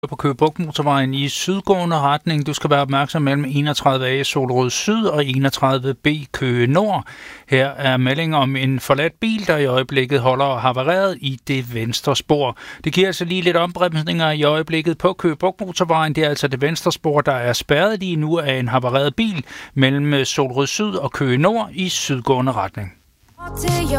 på Køge Bugt Motorvejen i sydgående retning. Du skal være opmærksom mellem 31A Solrød Syd og 31B Køge Nord. Her er melding om en forladt bil, der i øjeblikket holder havareret i det venstre spor. Det giver altså lige lidt ombremsninger i øjeblikket på Køge Bugt Motorvejen. Det er altså det venstre spor, der er spærret lige nu af en havareret bil mellem Solrød Syd og Køge Nord i sydgående retning.